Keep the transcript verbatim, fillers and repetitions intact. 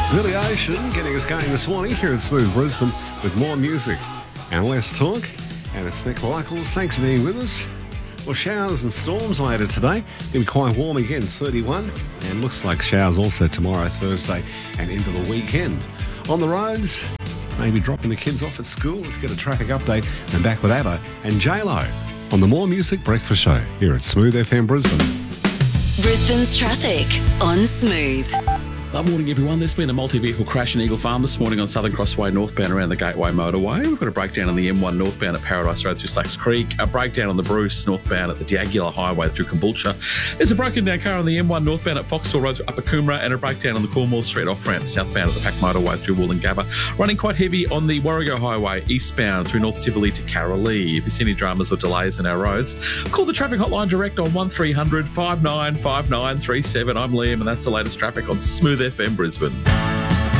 Billy Ocean getting us going this morning here at Smooth Brisbane with more music and less talk. And it's Nick Michaels. Thanks for being with us. Well, showers and storms later today. It'll be quite warm again, thirty-one. And looks like showers also tomorrow, Thursday, and into the weekend. On the roads, maybe dropping the kids off at school. Let's get a traffic update. And back with Abba and J-Lo on the More Music Breakfast Show here at Smooth F M Brisbane. Brisbane's traffic on Smooth. Good morning, everyone. There's been a multi-vehicle crash in Eagle Farm this morning on Southern Crossway northbound around the Gateway Motorway. We've got a breakdown on the M one northbound at Paradise Road through Slacks Creek, a breakdown on the Bruce northbound at the Diagula Highway through Caboolture. There's a broken down car on the M one northbound at Foxville Road through Upper Coomera, and a breakdown on the Cornwall Street off-ramp southbound at the Pack Motorway through Wollongabba. Running quite heavy on the Warrego Highway eastbound through North Tivoli to Carolee. If you see any dramas or delays in our roads, call the traffic hotline direct on one three hundred five nine five nine three seven. I'm Liam, and that's the latest traffic on Smooth F M Brisbane.